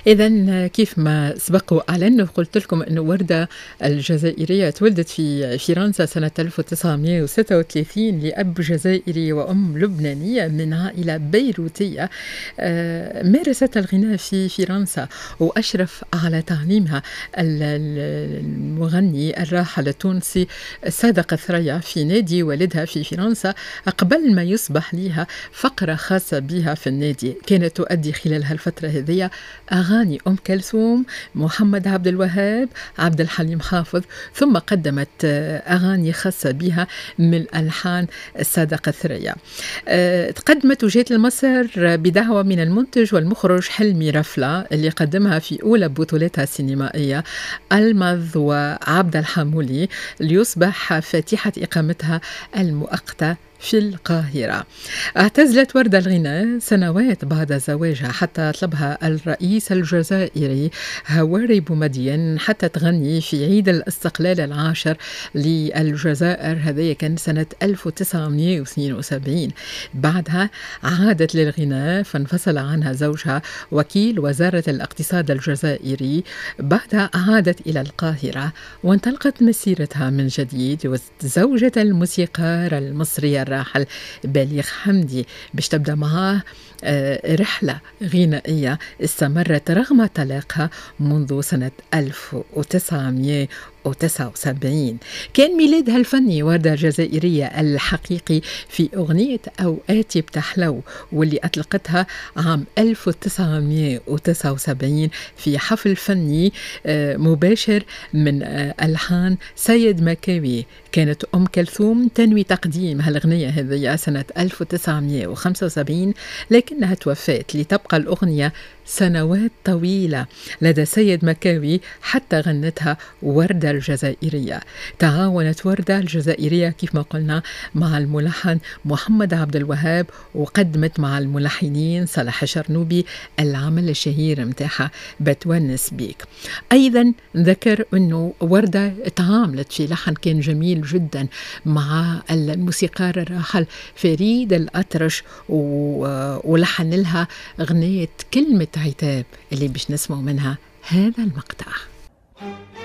إذا كيف ما سبق وأعلن وقلت لكم أنه وردة الجزائرية تولدت في فرنسا سنة 1936 لأب جزائري وأم لبنانية من عائلة بيروتية. مارست الغناء في فرنسا وأشرف على تعليمها المغني الراحل التونسي صادق ثريا في نادي والدها في فرنسا قبل ما يصبح لها فقرة خاصة بها في النادي. كانت تؤدي خلال هالفترة هذه أغاني أم كلثوم، محمد عبد الوهاب، عبد الحليم حافظ، ثم قدمت أغاني خاصة بها من ألحان صادق ثريا. تقدمت وجات لمصر بدعوة من المنتج والمخرج حلمي رفلة اللي قدمها في أولى بطولتها السينمائية المذ وعبد الحمولي ليصبح فاتحة إقامتها المؤقتة في القاهرة. اعتزلت وردة الغناء سنوات بعد زواجها حتى طلبها الرئيس الجزائري هواري بومدين حتى تغني في عيد الاستقلال العاشر للجزائر، هذا كان سنة 1972. بعدها عادت للغناء فانفصل عنها زوجها وكيل وزارة الاقتصاد الجزائري. بعدها عادت إلى القاهرة وانطلقت مسيرتها من جديد وتزوجت الموسيقار المصري الراحل بليغ حمدي باش تبدأ معاه رحلة غنائية استمرت رغم طلاقها منذ سنة 1979. كان ميلادها الفني وردة الجزائرية الحقيقي في أغنية أوقاتي بتحلو واللي أطلقتها عام 1979 في حفل فني مباشر من ألحان سيد مكاوي. كانت أم كلثوم تنوي تقديم هالأغنية هذه سنة 1975 لكنها توفت لتبقى الأغنية سنوات طويلة لدى سيد مكاوي حتى غنتها وردة الجزائرية. تعاونت وردة الجزائرية كيف ما قلنا مع الملحن محمد عبد الوهاب وقدمت مع الملحنين صالح الشرنوبي العمل الشهير متاعها بتونس بيك. أيضا ذكر أنه وردة تعاملت في لحن كان جميل جدا مع الموسيقار الراحل فريد الأطرش ولحن لها أغنية كلمة عتاب اللي باش نسمع منها هذا المقطع.